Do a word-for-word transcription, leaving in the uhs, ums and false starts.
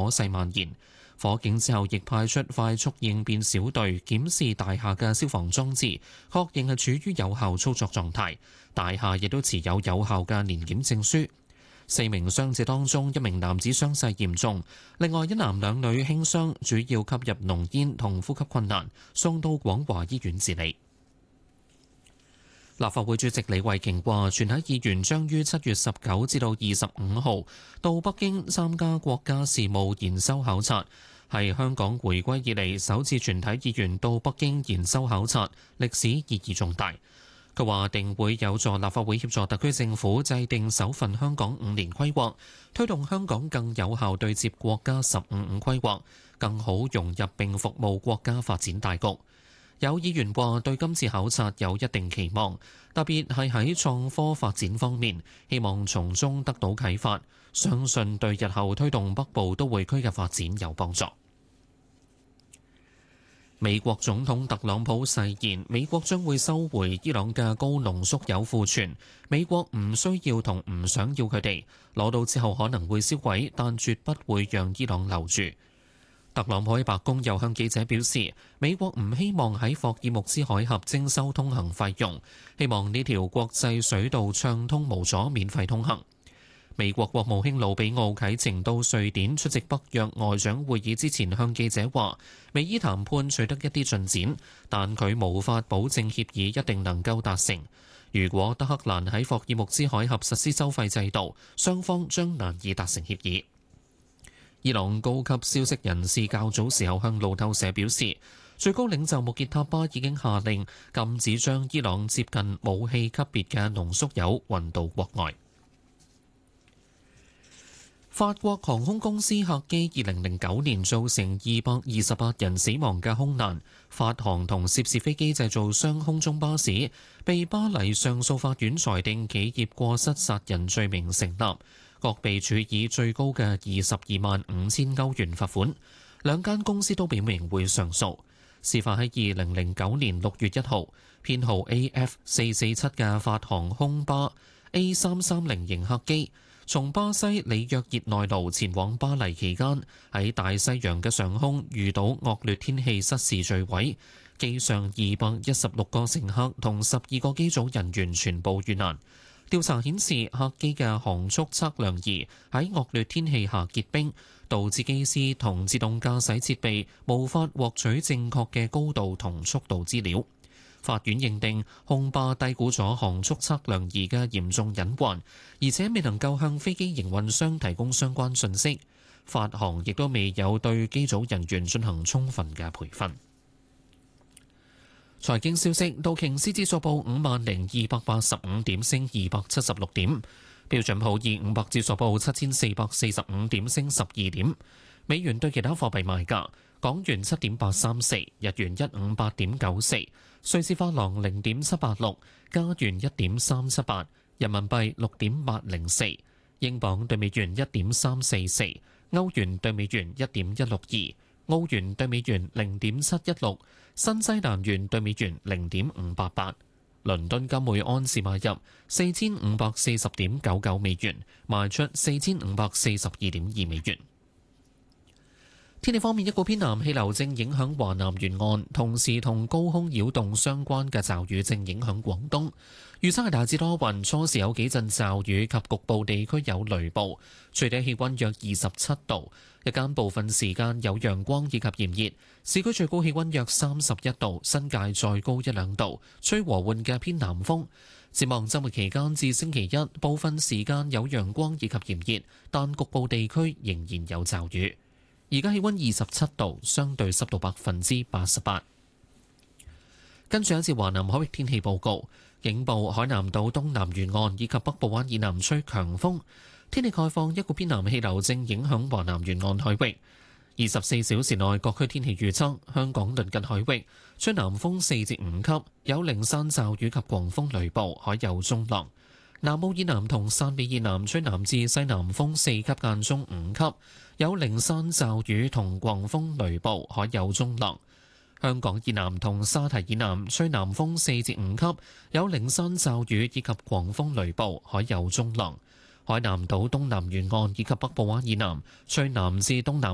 火勢蔓延。火警之後亦派出快速應變小隊檢視大廈嘅消防裝置，確認係處於有效操作狀態。大廈亦都持有有效嘅年檢證書。四名傷者當中，一名男子傷勢嚴重，另外一男兩女輕傷，主要吸入濃煙同呼吸困難，送到廣華醫院治理。立法會主席李慧瓊話，全體議員將於七月十九至到二十五號到北京參加國家事務研修考察，係香港回歸以嚟首次全體議員到北京研修考察，歷史意義重大。佢話定會有助立法會協助特區政府制定首份香港五年規劃，推動香港更有效對接國家十五五規劃，更好融入並服務國家發展大局。有議員話對今次考察有一定期望，特別係喺創科發展方面，希望從中得到啟發，相信對日後推動北部都會區嘅發展有幫助。美國總統特朗普誓言，美國將會收回伊朗嘅高濃縮鈾庫存，美國唔需要同唔想要佢哋，攞到之後可能會銷毀，但絕不會讓伊朗留住。特朗普喺白宮又向記者表示，美國唔希望喺霍爾木茲海峽徵收通行費用，希望呢條國際水道暢通無阻，免費通行。美國國務卿魯比奧啟程到瑞典出席北約外長會議之前，向記者話，美伊談判取得一啲進展，但佢無法保證協議一定能夠達成。如果德黑蘭喺霍爾木茲海峽實施收費制度，雙方將難以達成協議。伊朗高級消息人士較早時候向路透社表示，最高領袖穆傑塔巴已經下令禁止將伊朗接近武器級別嘅濃縮鈾運到國外。法國航空公司客機二零零九年造成二百二十八人死亡嘅空難，法航同涉事飛機製造商空中巴士被巴黎上訴法院裁定企業過失殺人罪名成立，各被處以最高嘅二十二萬五千歐元罰款。兩間公司都表明會上訴。事發喺二零零九年六月一號，編號 A F 四四七嘅法航空巴 A 三三零型客機從巴西里約熱內盧前往巴黎期間，喺大西洋嘅上空遇到惡劣天氣失事墜毀，機上二百一十六個乘客同十二個機組人員全部遇難。調查顯示，客機嘅航速測量儀喺惡劣天氣下結冰，導致機師同自動駕駛設備無法獲取正確嘅高度同速度資料。法院認定空巴低估咗航速測量儀嘅嚴重隱患，而且未能夠向飛機營運商提供相關信息。法航亦都未有對機組人員進行充分嘅培訓。財經消息，道瓊斯指數報五萬零二百八十五點，升二百七十六點；標準普爾五百指數報七千四百四十五點，升十二點。美元對其他貨幣賣價：港元七點八三四，日元一五八點九四，瑞士法郎零點七八六，加元一點三七八，人民幣六點八零四，英鎊對美元一點三四四，歐元對美元一點一六二，澳元對美元零點七一六，新西蘭元對美元零點五八八。倫敦金每安士買入四千五百四十點九九美元，賣出四千五百四十二點二美元。天氣方面，一股偏南氣流正影響華南沿岸，同時同高空擾動相關嘅驟雨正影響廣東。預測係大致多雲，初時有幾陣驟雨及局部地區有雷暴，最低氣溫約二十七度，日間部分時間有陽光以及炎熱，市區最高氣溫約三十一度，新界再高一兩度，吹和緩嘅偏南風。展望週末期間至星期一，部分時間有陽光以及炎熱，但局部地區仍然有驟雨。而家氣溫二十七度，相對濕度百分之八十八。跟住一節華南海域天氣報告，警報海南島東南沿岸以及北部灣以南吹強風。天氣概況，一股偏南氣流正影響華南沿岸海域。二十四小時內各區天氣預測：香港鄰近海域吹南風四至五級，有零散驟雨及狂風雷暴，海有中浪。南澳以南同汕尾以南吹南至西南風四級間中五級，有零散驟雨同狂風雷暴，海有中浪。香港以南同沙堤以南吹南風四至五級，有零散驟雨以及狂風雷暴，海有中浪。海南島東南沿岸以及北部灣以南吹南至東南